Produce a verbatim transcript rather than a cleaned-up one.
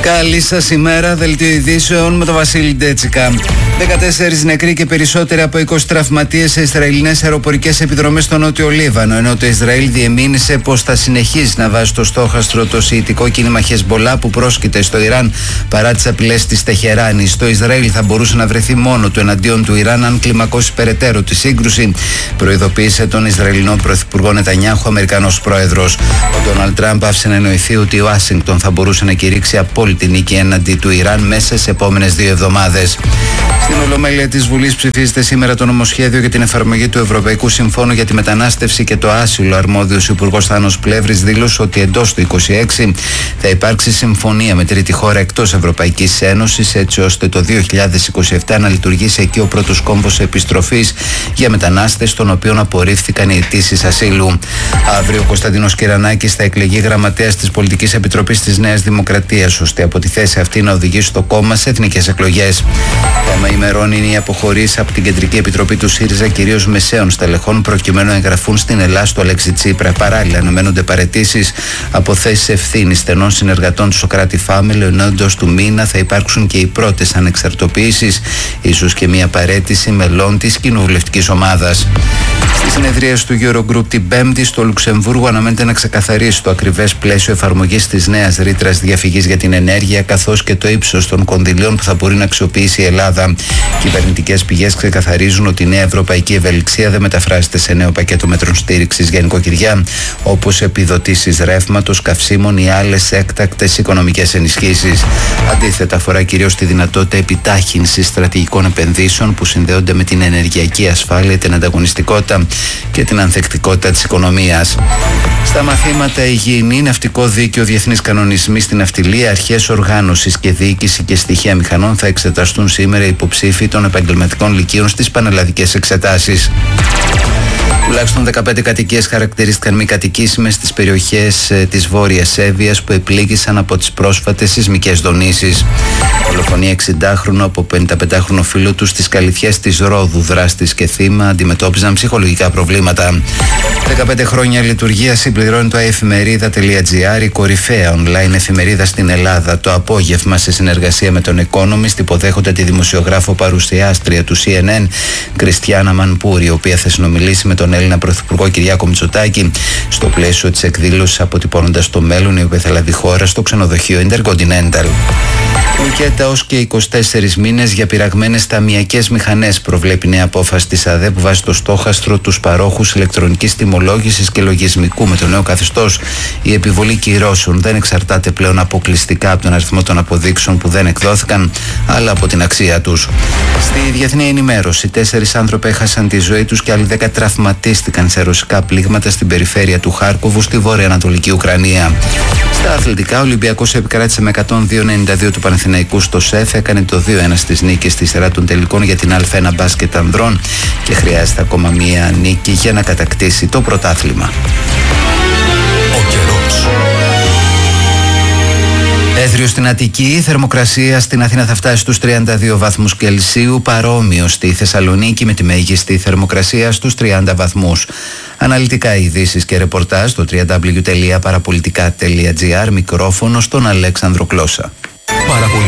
Καλή σας ημέρα, δελτίο ειδήσεων με τον Βασίλη Ντέτσικα. δεκατέσσερις νεκροί και περισσότεροι από είκοσι τραυματίες σε Ισραηλινές αεροπορικές επιδρομές στο Νότιο Λίβανο, ενώ το Ισραήλ διεμήνυσε πως θα συνεχίσει να βάζει στο στόχαστρο το σιητικό κίνημα Χεσμπολά που πρόσκειται στο Ιράν παρά τις απειλές της Τεχεράνης. Το Ισραήλ θα μπορούσε να βρεθεί μόνο του εναντίον του Ιράν αν κλιμακώσει περαιτέρω τη σύγκρουση, προειδοποίησε τον Ισραηλινό Πρωθυπουργό Νετανιάχου, ο Αμερικανός πρόεδρος. Ο Ντόναλντ Τραμπ άφησε να εννοηθεί ότι η Ουάσιγκτον θα μπορούσε να κηρύξει απόλυτη νίκη έναντι του Ιράν μέσα σε επόμενες δύο εβδομάδες. Στην Ολομέλεια της Βουλής ψηφίζεται σήμερα το νομοσχέδιο για την εφαρμογή του Ευρωπαϊκού Συμφώνου για τη Μετανάστευση και το Άσυλο. Αρμόδιος Υπουργός Θάνος Πλεύρης δήλωσε ότι εντός του είκοσι έξι θα υπάρξει συμφωνία με τρίτη χώρα εκτός Ευρωπαϊκής Ένωσης, έτσι ώστε το δύο χιλιάδες είκοσι επτά να λειτουργήσει εκεί ο πρώτος κόμβος επιστροφής για μετανάστες, των οποίων απορρίφθηκαν οι αιτήσεις ασύλου. Αύριο ο Κωνσταντίνος Κυρανάκης θα εκλεγεί γραμματέας της Πολιτικής Επιτροπής της Νέας Δημοκρατίας, ώστε από τη θέση αυτή να οδηγήσει το κόμμα σε εθνικές εκλογές. Θέμα ημερών είναι η αποχωρήση από την Κεντρική Επιτροπή του ΣΥΡΙΖΑ κυρίως μεσαίων στελεχών, προκειμένου να εγγραφούν στην Ελλάδα του Αλέξη Τσίπρα. Παράλληλα, αναμένονται παραιτήσεις από θέσεις ευθύνης στενών συνεργατών του Σοκράτη Φάμελ, ενώ εντός του μήνα θα υπάρξουν και οι πρώτες ανεξαρτοποιήσεις, ίσως και μια παραίτηση μελών της κοινοβουλευτικής ομάδας. Στη συνεδρία του Eurogroup την Πέμπτη στο Λουξεμβούργο αναμένεται να ξεκαθαρίσει το ακριβές πλαίσιο εφαρμογής της νέας ρήτρας διαφυγής για την ενέργεια, καθώς και το ύψος των κονδυλίων που θα μπορεί να αξιοποιήσει η Ελλάδα. Κυβερνητικές πηγές ξεκαθαρίζουν ότι η νέα ευρωπαϊκή ευελιξία δεν μεταφράζεται σε νέο πακέτο μέτρων στήριξης για νοικοκυριά, όπως επιδοτήσεις ρεύματος, καυσίμων ή άλλες έκτακτες οικονομικές ενισχύσεις. Αντίθετα, αφορά κυρίως τη δυνατότητα επιτάχυνσης στρατηγικών επενδύσεων που συνδέονται με την ενεργειακή ασφάλεια, την ανταγωνιστικότητα και την ανθεκτικότητα της οικονομίας. Στα μαθήματα υγιεινή, ναυτικό δίκαιο, διεθνείς κανονισμοί στην ναυτιλία, αρχές οργάνωσης και διοίκηση και στοιχεία μηχανών θα εξεταστούν σήμερα υποψήφοι των επαγγελματικών λυκείων στις πανελλαδικές εξετάσεις. Τουλάχιστον δεκαπέντε κατοικίες χαρακτηρίστηκαν μη κατοικήσιμες στις περιοχές ε, της Βόρειας Σέβιας που επλήγησαν από τις πρόσφατες σεισμικές δονήσεις. Δολοφονία εξηντάχρονου από πενηνταπεντάχρονο φίλο του στις Καλυθιές της Ρόδου. Δράστης και θύμα αντιμετώπιζαν ψυχολογικά προβλήματα. δεκαπέντε χρόνια λειτουργία συμπληρώνει το iefemerida.gr, η κορυφαία online εφημερίδα στην Ελλάδα. Το απόγευμα, σε συνεργασία με τον Economist, υποδέχονται τη δημοσιογράφο παρουσιάστρια του σι εν εν, Κριστιάνα Μανπούρη, η οποία θα συνομιλήσει με τον Έλληνα Πρωθυπουργό Κυριάκο Μητσοτάκη στο πλαίσιο της εκδήλωσης αποτυπώνοντας το μέλλον, η οποία θα λάβει χώρα στο ξενοδοχείο Intercontinental. Ουκέτα ως και είκοσι τέσσερις μήνες για πειραγμένες ταμειακές μηχανές, προβλέπει νέα απόφαση της ΑΔΕ που βάζει στο στόχαστρο τους παρόχους ηλεκτρονικής τιμολόγησης και λογισμικού. Με το νέο καθεστώς, η επιβολή κυρώσεων δεν εξαρτάται πλέον αποκλειστικά από τον αριθμό των αποδείξεων που δεν εκδόθηκαν, αλλά από την αξία τους. Στη διεθνή ενημέρωση, τέσσερις άνθρωποι έχασαν τη ζωή τους και άλλοι δέκα τραυματίστηκαν σε ρωσικά πλήγματα στην περιφέρεια του Χάρκοβου στη βορειοανατολική Ουκρανία. Στα αθλητικά, ο Ολυμπιακός επικράτησε με εκατόν δύο ενενήντα δύο του Παναθηναϊκού στο ΣΕΦ, έκανε το δύο ένα στις νίκες στη σειρά των τελικών για την Α ένα μπάσκετ ανδρών και χρειάζεται ακόμα μία νίκη για να κατακτήσει το πρωτάθλημα. Ο καιρός. Έθριο στην Αττική, η θερμοκρασία στην Αθήνα θα φτάσει στους τριάντα δύο βαθμούς Κελσίου, παρόμοιο στη Θεσσαλονίκη με τη μέγιστη θερμοκρασία στους τριάντα βαθμούς. Αναλυτικά ειδήσεις και ρεπορτάζ στο double-u double-u double-u τελεία παραπολιτικά τελεία τζι άρ, μικρόφωνο στον Αλέξανδρο Κλώσσα.